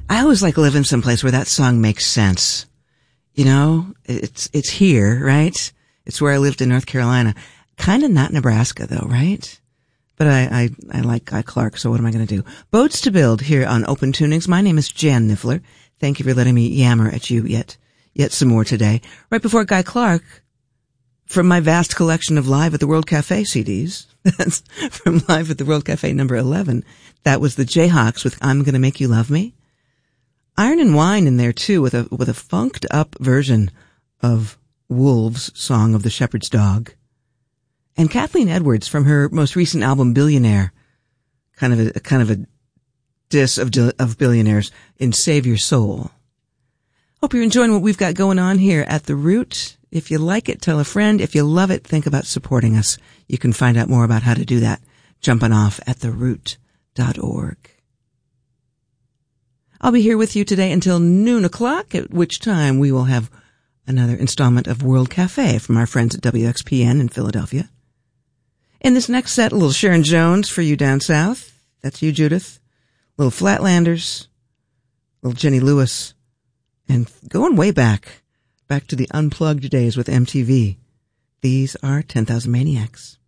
I always like living someplace where that song makes sense. You know, it's here, right? It's where I lived in North Carolina. Kind of not Nebraska though, right? But I like Guy Clark, so what am I going to do? Boats to Build here on Open Tunings. My name is Jan Niffler. Thank you for letting me yammer at you yet some more today. Right before Guy Clark, from my vast collection of Live at the World Cafe CDs, that's from Live at the World Cafe number 11, that was the Jayhawks with I'm Gonna Make You Love Me. Iron and Wine in there too, with a funked up version of Wolves' song of the Shepherd's Dog. And Kathleen Edwards from her most recent album Billionaire, kind of a diss of billionaires in Save Your Soul. Hope you're enjoying what we've got going on here at The Root. If you like it, tell a friend. If you love it, think about supporting us. You can find out more about how to do that jumping off at theroot.org. I'll be here with you today until noon o'clock, at which time we will have another installment of World Cafe from our friends at WXPN in Philadelphia. In this next set, a little Sharon Jones for you down south. That's you, Judith. A little Flatlanders, a little Jenny Lewis, and going way back to the unplugged days with MTV. These are 10,000 Maniacs.